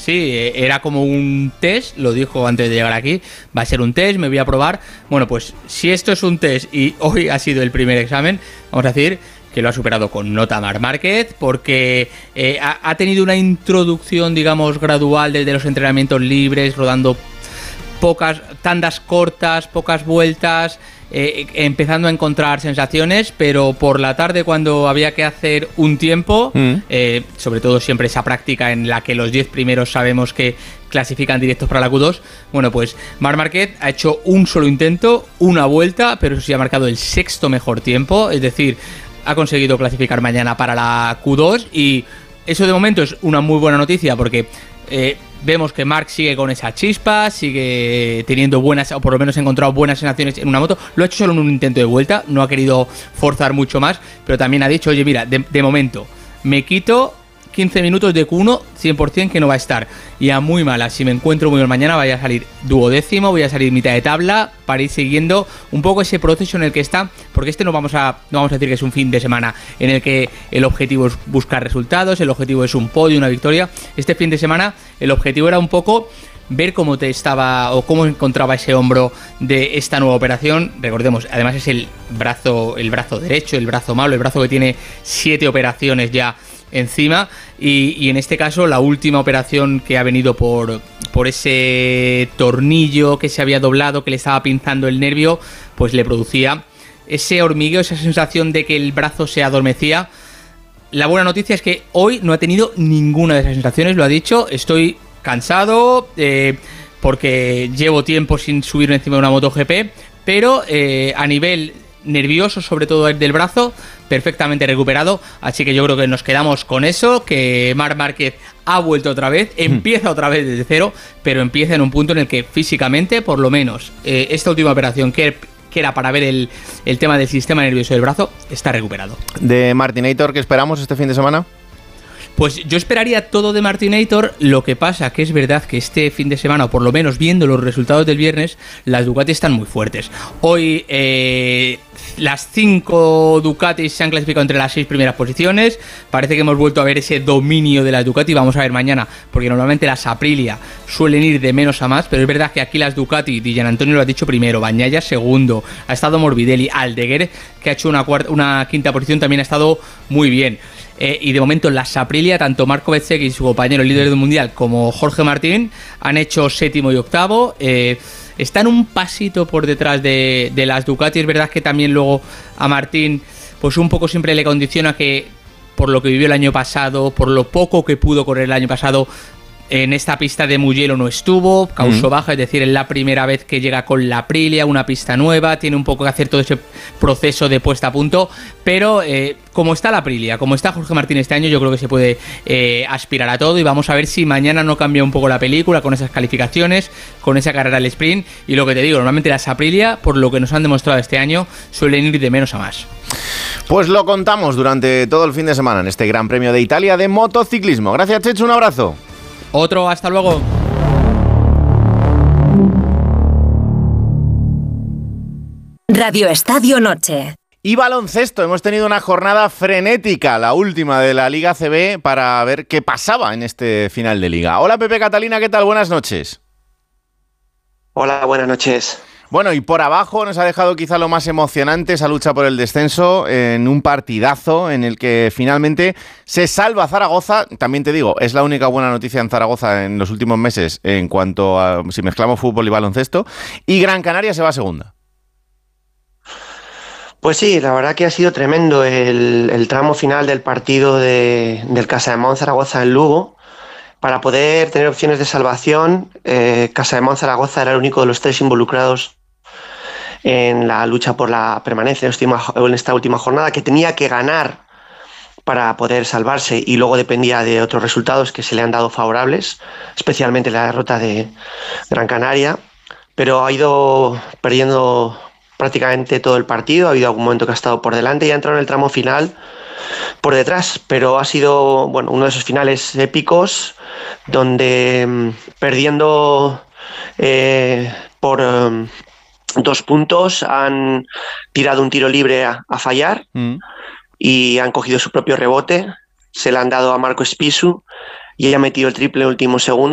Sí, era como un test, lo dijo antes de llegar aquí, va a ser un test, me voy a probar. Bueno, pues si esto es un test y hoy ha sido el primer examen, vamos a decir que lo ha superado con nota Marc Márquez, porque ha tenido una introducción, digamos, gradual desde los entrenamientos libres, rodando pocas tandas cortas, pocas vueltas, empezando a encontrar sensaciones, pero por la tarde, cuando había que hacer un tiempo, sobre todo siempre esa práctica en la que los 10 primeros sabemos que clasifican directos para la Q2, bueno, pues Marc Márquez ha hecho un solo intento, una vuelta, pero eso sí ha marcado el sexto mejor tiempo, es decir, ha conseguido clasificar mañana para la Q2 y eso de momento es una muy buena noticia porque vemos que Marc sigue con esa chispa, sigue teniendo buenas, o por lo menos ha encontrado buenas sensaciones en una moto. Lo ha hecho solo en un intento de vuelta, no ha querido forzar mucho más, pero también ha dicho, oye, mira, de momento me quito 15 minutos de Q1, 100% que no va a estar. Y a muy mala, si me encuentro muy mal mañana, voy a salir duodécimo, voy a salir mitad de tabla, para ir siguiendo un poco ese proceso en el que está, porque no vamos a decir que es un fin de semana en el que el objetivo es buscar resultados, el objetivo es un podio, una victoria. Este fin de semana el objetivo era un poco ver cómo te estaba o cómo encontraba ese hombro de esta nueva operación. Recordemos, además es el brazo derecho, el brazo malo, el brazo que tiene 7 operaciones ya encima, y en este caso la última operación que ha venido por ese tornillo que se había doblado, que le estaba pinzando el nervio, pues le producía ese hormigueo, esa sensación de que el brazo se adormecía. La buena noticia es que hoy no ha tenido ninguna de esas sensaciones, lo ha dicho, estoy cansado porque llevo tiempo sin subirme encima de una MotoGP, pero a nivel nervioso, sobre todo del brazo, perfectamente recuperado, así que yo creo que nos quedamos con eso, que Marc Márquez ha vuelto otra vez, empieza otra vez desde cero, pero empieza en un punto en el que físicamente, por lo menos, esta última operación que era para ver el tema del sistema nervioso del brazo, está recuperado. ¿De Martinator qué esperamos este fin de semana? Pues yo esperaría todo de Martinator, lo que pasa que es verdad que este fin de semana, o por lo menos viendo los resultados del viernes, las Ducati están muy fuertes. Hoy las 5 Ducatis se han clasificado entre las 6 primeras posiciones, parece que hemos vuelto a ver ese dominio de las Ducati, vamos a ver mañana, porque normalmente las Aprilia suelen ir de menos a más, pero es verdad que aquí las Ducati, Di Giannantonio lo ha dicho primero, Bagnaia segundo, ha estado Morbidelli, Aldeguer, que ha hecho una quinta posición, también ha estado muy bien. Y de momento las Aprilia, tanto Marco Bezzecchi y su compañero el líder del mundial como Jorge Martín han hecho séptimo y octavo, están un pasito por detrás de las Ducati. Es verdad que también luego a Martín pues un poco siempre le condiciona que por lo que vivió el año pasado, por lo poco que pudo correr el año pasado, en esta pista de Mugello no estuvo, causó baja, es decir, es la primera vez que llega con la Aprilia, una pista nueva, tiene un poco que hacer todo ese proceso de puesta a punto, pero como está la Aprilia, como está Jorge Martín este año, yo creo que se puede aspirar a todo, y vamos a ver si mañana no cambia un poco la película con esas calificaciones, con esa carrera al sprint, y lo que te digo, normalmente las Aprilia, por lo que nos han demostrado este año, suelen ir de menos a más. Pues lo contamos durante todo el fin de semana en este Gran Premio de Italia de motociclismo. Gracias, Chechu, un abrazo. Otro, hasta luego. Radio Estadio Noche. Y baloncesto, hemos tenido una jornada frenética, la última de la Liga ACB, para ver qué pasaba en este final de Liga. Hola Pepe, Catalina, ¿qué tal? Buenas noches. Hola, buenas noches. Bueno, y por abajo nos ha dejado quizá lo más emocionante, esa lucha por el descenso, en un partidazo en el que finalmente se salva Zaragoza. También te digo, es la única buena noticia en Zaragoza en los últimos meses en cuanto a si mezclamos fútbol y baloncesto. Y Gran Canaria se va a segunda. Pues sí, la verdad que ha sido tremendo el tramo final del partido del Casademont Zaragoza en Lugo. Para poder tener opciones de salvación, Casademont Zaragoza era el único de los 3 involucrados en la lucha por la permanencia en esta última jornada, que tenía que ganar para poder salvarse, y luego dependía de otros resultados que se le han dado favorables, especialmente la derrota de Gran Canaria, pero ha ido perdiendo prácticamente todo el partido. Ha habido algún momento que ha estado por delante y ha entrado en el tramo final por detrás, pero ha sido uno de esos finales épicos donde perdiendo por 2 puntos han tirado un tiro libre a fallar y han cogido su propio rebote, se le han dado a Marco Espisu y ella ha metido el triple en el último segundo.